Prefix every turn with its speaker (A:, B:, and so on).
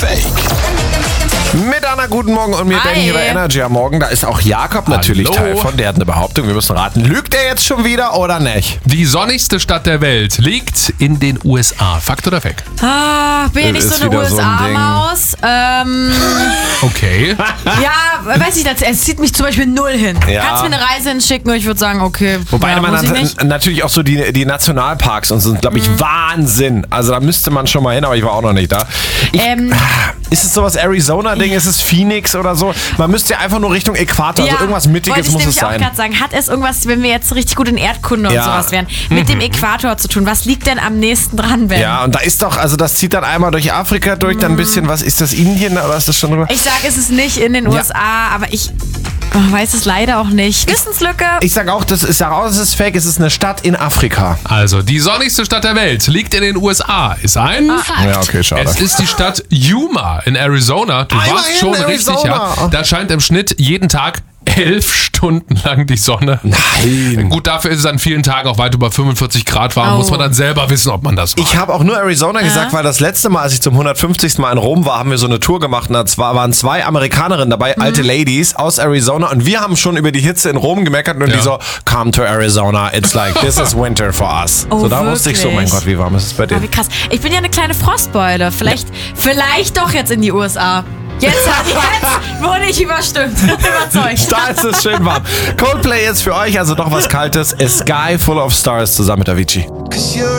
A: Fake?
B: Mit Anna, guten Morgen und mir Ben hier bei Energy am Morgen. Da ist auch Jakob natürlich Teil von. Der hat eine Behauptung, wir müssen raten. Lügt er jetzt schon wieder oder nicht?
C: Die sonnigste Stadt der Welt liegt in den USA. Fakt oder Fake?
D: Bin ja nicht so eine USA-Maus.
C: Okay.
D: Ja, weiß ich, es zieht mich zum Beispiel null hin.
B: Ja.
D: Kannst mir eine Reise hinschicken und ich würde sagen, okay.
B: Wobei man
D: muss ich nicht.
B: natürlich auch so die Nationalparks und so sind, glaube ich, Wahnsinn. Also da müsste man schon mal hin, aber ich war auch noch nicht da. Ist es sowas Arizona-Ding? Ist es Phoenix oder so? Man müsste ja einfach nur Richtung Äquator, also irgendwas Mittiges muss es sein.
D: Wollte ich nämlich auch gerade sagen, hat es irgendwas, wenn wir jetzt richtig gut in Erdkunde und sowas wären, mit dem Äquator zu tun? Was liegt denn am nächsten dran, Ben?
B: Ja, und da ist doch, also das zieht dann einmal durch Afrika durch, dann ein bisschen, was ist das, Indien oder ist das schon drüber?
D: Ich sage, es ist nicht in den USA, aber ich weiß es leider auch nicht. Wissenslücke.
B: Ich sage auch, es ist fake, es ist eine Stadt in Afrika.
C: Also, die sonnigste Stadt der Welt liegt in den USA. Ist ein Fakt.
B: Ja, okay, schade.
C: Es ist die Stadt Yuma in Arizona. Du warst schon richtig, ja. Da scheint im Schnitt jeden Tag 11 Stunden lang die Sonne.
B: Nein.
C: Gut, dafür ist es an vielen Tagen auch weit über 45 Grad warm. Muss man dann selber wissen, ob man das macht.
B: Ich habe auch nur Arizona gesagt, weil das letzte Mal, als ich zum 150. Mal in Rom war, haben wir so eine Tour gemacht und da waren 2 Amerikanerinnen dabei, alte Ladies aus Arizona und wir haben schon über die Hitze in Rom gemeckert und die so, come to Arizona, it's like, this is winter for us.
D: Oh,
B: so da wusste ich so, mein Gott, wie warm ist es bei denen?
D: Wie krass. Ich bin ja eine kleine Frostbeule. Vielleicht doch jetzt in die USA. Jetzt wurde ich überzeugt.
B: Da ist es schön warm. Coldplay ist für euch also doch was Kaltes. A Sky Full of Stars zusammen mit Avicii.